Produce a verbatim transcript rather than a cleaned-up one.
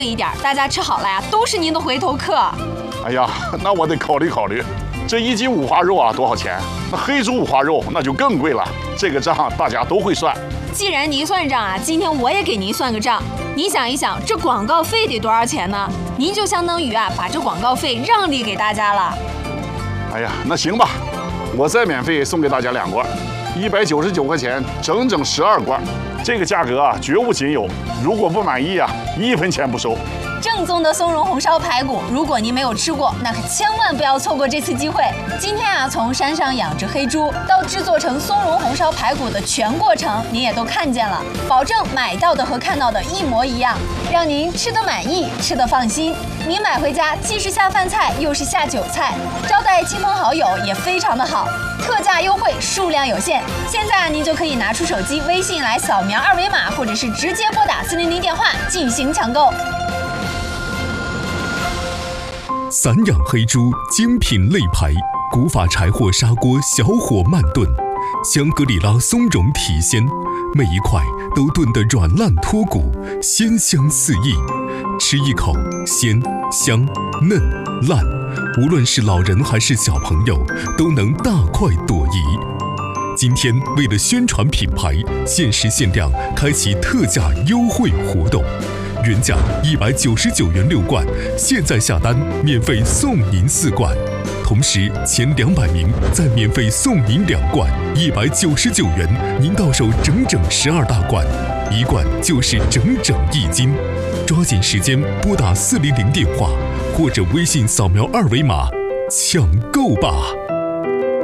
一点，大家吃好了呀，都是您的回头客。 哎呀，那我得考虑考虑。这一斤五花肉啊，多少钱？那黑猪五花肉那就更贵了。这个账大家都会算。 既然您算账啊，今天我也给您算个账。你想一想，这广告费得多少钱呢？您就相当于啊，把这广告费让利给大家了。 哎呀，那行吧，我再免费送给大家两罐，一百九十九块钱，整整十二罐。这个价格啊，绝无仅有。如果不满意啊，一分钱不收。 正宗的松茸红烧排骨，如果您没有吃过，那可千万不要错过这次机会。今天啊，从山上养殖黑猪到制作成松茸红烧排骨的全过程，您也都看见了，保证买到的和看到的一模一样，让您吃得满意，吃得放心。您买回家既是下饭菜，又是下酒菜，招待亲朋好友也非常的好。特价优惠，数量有限，现在您就可以拿出手机微信来扫描二维码，或者是直接拨打四零零电话进行抢购。 散养黑猪精品肋排，古法柴火砂锅小火慢炖，香格里拉松茸体鲜，每一块都炖得软烂脱骨，鲜香四溢。吃一口，鲜香嫩烂，无论是老人还是小朋友，都能大快朵颐。今天为了宣传品牌，限时限量开启特价优惠活动。原价一百九十九元六罐，现在下单免费送您四罐，同时前两百名再免费送您两罐，一百九十九元，您到手整整十二大罐，一罐就是整整一斤。抓紧时间拨打四零零电话，或者微信扫描二维码抢购吧。